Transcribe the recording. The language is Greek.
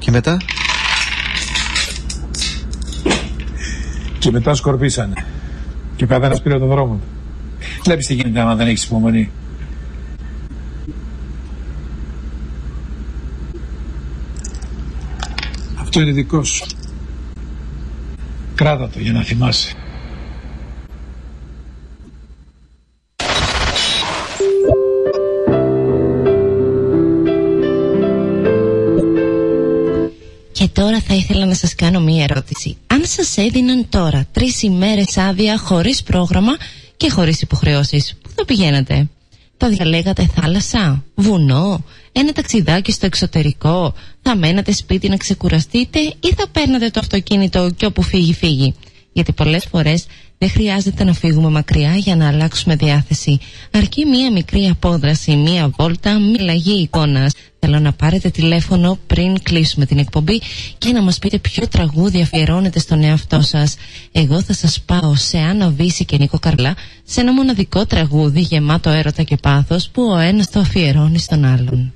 Και μετά? Και μετά σκορπίσανε. Και ο καθένας πήρε τον δρόμο του. Βλέπεις τι γίνεται άμα δεν έχεις υπομονή. Αυτό είναι δικό σου. Κράτα το για να θυμάσαι. Και τώρα θα ήθελα να σας κάνω μία ερώτηση. Αν σας έδιναν τώρα 3 ημέρες άδεια χωρίς πρόγραμμα και χωρίς υποχρεώσεις, πού θα πηγαίνατε? Θα διαλέγατε θάλασσα, βουνό, ένα ταξιδάκι στο εξωτερικό? Θα μένατε σπίτι να ξεκουραστείτε ή θα παίρνατε το αυτοκίνητο και όπου φύγει? Γιατί πολλές φορές δεν χρειάζεται να φύγουμε μακριά για να αλλάξουμε διάθεση. Αρκεί μία μικρή απόδραση, μία βόλτα, μία αλλαγή εικόνας. Θέλω να πάρετε τηλέφωνο πριν κλείσουμε την εκπομπή και να μας πείτε ποιο τραγούδι αφιερώνετε στον εαυτό σας. Εγώ θα σας πάω σε Άννα Βύση και Νίκο Καρλά, σε ένα μοναδικό τραγούδι γεμάτο έρωτα και πάθος που ο ένας το αφιερώνει στον άλλον.